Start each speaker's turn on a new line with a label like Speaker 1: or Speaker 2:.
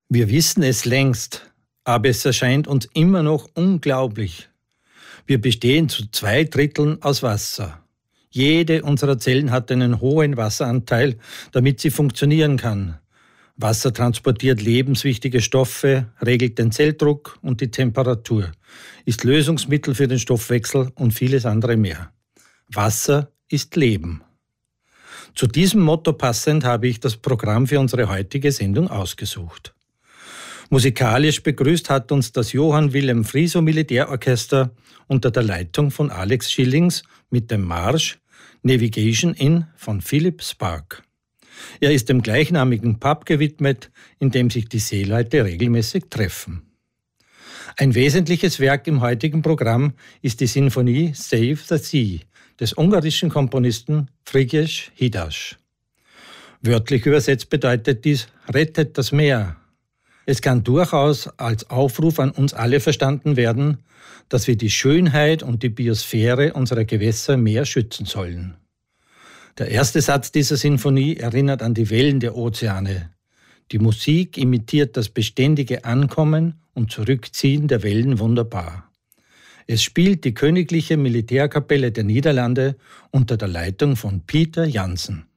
Speaker 1: Wir wissen es längst, aber es erscheint uns immer noch unglaublich. Wir bestehen zu 2/3 aus Wasser. Jede unserer Zellen hat einen hohen Wasseranteil, damit sie funktionieren kann. Wasser transportiert lebenswichtige Stoffe, regelt den Zelldruck und die Temperatur, ist Lösungsmittel für den Stoffwechsel und vieles andere mehr. Wasser ist Leben. Zu diesem Motto passend habe ich das Programm für unsere heutige Sendung ausgesucht. Musikalisch begrüßt hat uns das Johann Wilhelm Frieso Militärorchester unter der Leitung von Alex Schillings mit dem Marsch Navigation In von Philip Sparke. Er ist dem gleichnamigen Pub gewidmet, in dem sich die Seeleute regelmäßig treffen. Ein wesentliches Werk im heutigen Programm ist die Sinfonie Save the Sea des ungarischen Komponisten Frigyes Hidas. Wörtlich übersetzt bedeutet dies Rettet das Meer. Es kann durchaus als Aufruf an uns alle verstanden werden, dass wir die Schönheit und die Biosphäre unserer Gewässer mehr schützen sollen. Der erste Satz dieser Sinfonie erinnert an die Wellen der Ozeane. Die Musik imitiert das beständige Ankommen und Zurückziehen der Wellen wunderbar. Es spielt die Königliche Militärkapelle der Niederlande unter der Leitung von Pieter Janssen.